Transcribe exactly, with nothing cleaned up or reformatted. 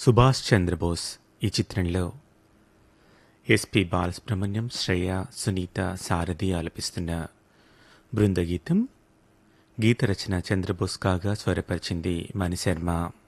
సుభాష్ చంద్రబోస్ ఈ చిత్రంలో ఎస్పి బాలసుబ్రహ్మణ్యం, శ్రేయ, సునీత, సారథి ఆలపిస్తున్న బృందగీతం. గీత రచన చంద్రబోస్ కాగా స్వరపరిచింది మణిశర్మ.